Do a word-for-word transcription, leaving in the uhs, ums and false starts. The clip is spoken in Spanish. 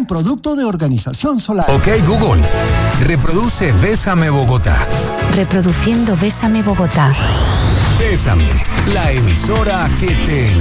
un producto de Organización Solar. Ok, Google, reproduce Bésame Bogotá. Reproduciendo Bésame Bogotá. Bésame, la emisora que te